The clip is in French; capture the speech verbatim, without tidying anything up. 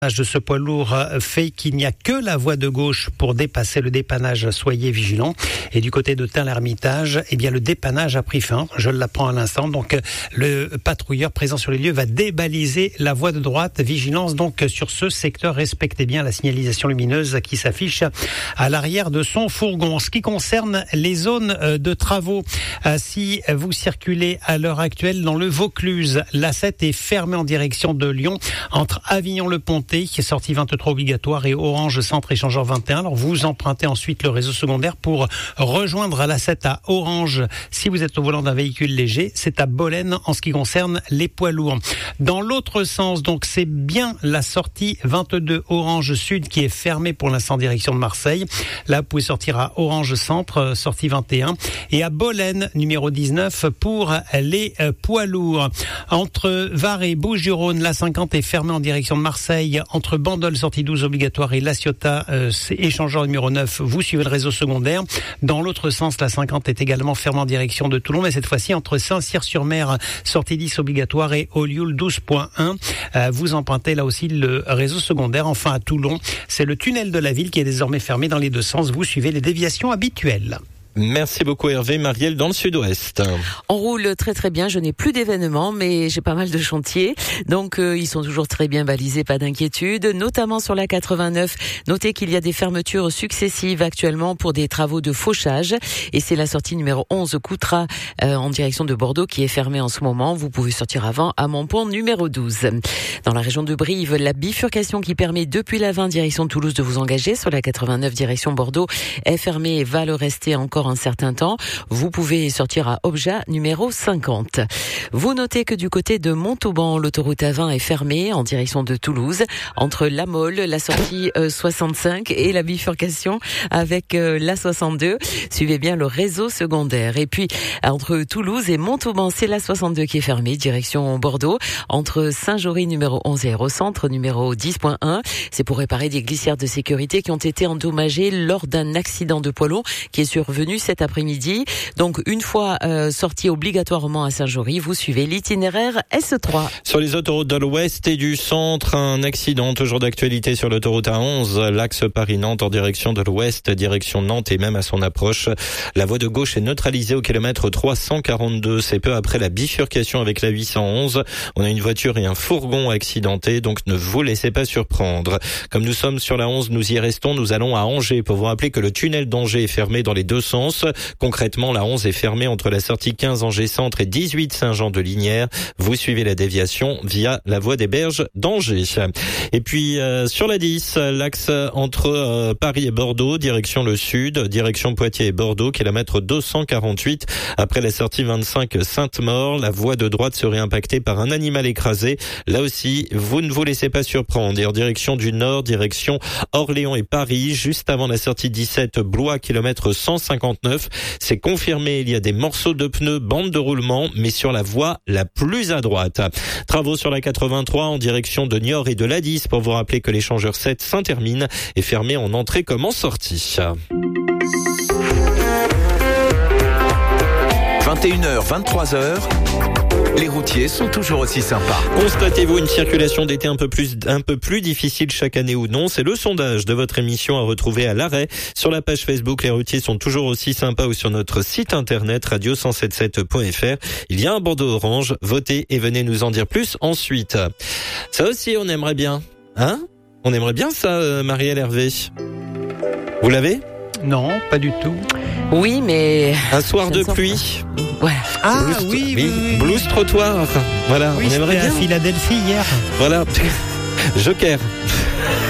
De ce poids lourd fait qu'il n'y a que la voie de gauche pour dépasser le dépannage. Soyez vigilants. Et du côté de Tain-l'Hermitage, eh bien le dépannage a pris fin. Je l'apprends à l'instant. Donc le patrouilleur présent sur les lieux va débaliser la voie de droite. Vigilance donc sur ce secteur. Respectez bien la signalisation lumineuse qui s'affiche à l'arrière de son fourgon. En ce qui concerne les zones de travaux, si vous circulez à l'heure actuelle dans le Vaucluse, l'A sept est fermée en direction de Lyon entre Avignon-le-Pontet, qui est sortie vingt-trois obligatoire, et Orange Centre Échangeur vingt et un. Alors vous empruntez ensuite le réseau secondaire pour rejoindre l'A sept à Orange si vous êtes au volant d'un véhicule léger. C'est à Bolène en ce qui concerne les poids lourds. Dans l'autre sens, donc c'est bien la sortie vingt-deux Orange Sud qui est fermée pour l'instant en direction de Marseille. Là vous pouvez sortir à Orange Centre, sortie vingt et un, et à Bolène numéro dix-neuf pour les poids lourds. Entre Var et Bouches-du-Rhône, la cinquante est fermée en direction de Marseille. Entre Bandol, sortie douze obligatoire, et La Ciotat, euh, c'est échangeur numéro neuf, vous suivez le réseau secondaire. Dans l'autre sens, la cinquante est également fermée en direction de Toulon, mais cette fois-ci entre Saint-Cyr-sur-Mer, sortie dix obligatoire, et Olioul douze point un, euh, vous empruntez là aussi le réseau secondaire. Enfin à Toulon, c'est le tunnel de la ville qui est désormais fermé dans les deux sens, vous suivez les déviations habituelles. Merci beaucoup Hervé. Marielle dans le sud-ouest. On roule très très bien, je n'ai plus d'événements mais j'ai pas mal de chantiers, donc euh, ils sont toujours très bien balisés, pas d'inquiétude, notamment sur la quatre-vingt-neuf. Notez qu'il y a des fermetures successives actuellement pour des travaux de fauchage, et c'est la sortie numéro onze Coutras euh, en direction de Bordeaux qui est fermée en ce moment. Vous pouvez sortir avant à Montpont numéro douze. Dans la région de Brive, la bifurcation qui permet depuis la vingt direction de Toulouse de vous engager sur la quatre-vingt-neuf direction Bordeaux est fermée et va le rester encore un certain temps. Vous pouvez sortir à Objat numéro cinquante. Vous notez que du côté de Montauban, l'autoroute A vingt est fermée en direction de Toulouse entre La Mole, la sortie euh, soixante-cinq et la bifurcation avec euh, la soixante-deux. Suivez bien le réseau secondaire. Et puis entre Toulouse et Montauban, c'est la soixante-deux qui est fermée direction Bordeaux entre Saint-Jory numéro onze et Aérocentre numéro dix point un. C'est pour réparer des glissières de sécurité qui ont été endommagées lors d'un accident de poids lourd qui est survenu cet après-midi. Donc une fois euh, sorti obligatoirement à Saint-Jory, vous suivez l'itinéraire S trois. Sur les autoroutes de l'Ouest et du Centre, un accident toujours d'actualité sur l'autoroute A onze, l'axe Paris-Nantes en direction de l'Ouest, direction Nantes, et même à son approche. La voie de gauche est neutralisée au kilomètre trois cent quarante-deux. C'est peu après la bifurcation avec la huit cent onze. On a une voiture et un fourgon accidentés, donc ne vous laissez pas surprendre. Comme nous sommes sur la onze, nous y restons. Nous allons à Angers pour vous rappeler que le tunnel d'Angers est fermé dans les deux sens. Concrètement, la onze est fermée entre la sortie quinze Angers Centre et dix-huit Saint-Jean de Linière. Vous suivez la déviation via la voie des Berges d'Angers. Et puis euh, sur la dix, l'axe entre euh, Paris et Bordeaux, direction le sud, direction Poitiers et Bordeaux, kilomètre deux cent quarante-huit. Après la sortie vingt-cinq Sainte-Maure, la voie de droite serait impactée par un animal écrasé. Là aussi, vous ne vous laissez pas surprendre. Et en direction du nord, direction Orléans et Paris, juste avant la sortie dix-sept Blois, kilomètre cent cinquante-neuf. C'est confirmé, il y a des morceaux de pneus, bande de roulement, mais sur la voie la plus à droite. Travaux sur la quatre-vingt-trois en direction de Niort et de l'A dix pour vous rappeler que l'échangeur sept Saint-Hermine est fermé en entrée comme en sortie. vingt et une heures, vingt-trois heures, les routiers sont toujours aussi sympas. Constatez-vous une circulation d'été un peu plus, un peu plus difficile chaque année ou non? C'est le sondage de votre émission à retrouver à l'arrêt sur la page Facebook. Les routiers sont toujours aussi sympas, ou sur notre site internet radio cent soixante-dix-sept point f r. Il y a un bandeau orange. Votez et venez nous en dire plus ensuite. Ça aussi, on aimerait bien. Hein? On aimerait bien ça, Marielle Hervé. Vous l'avez? Non, pas du tout. Oui, mais... Un soir de pluie. Voilà. Ah Blues, oui, oui, oui. Blues trottoir. Voilà, Oui, on aimerait c'était bien. à Philadelphie hier. Voilà. Joker.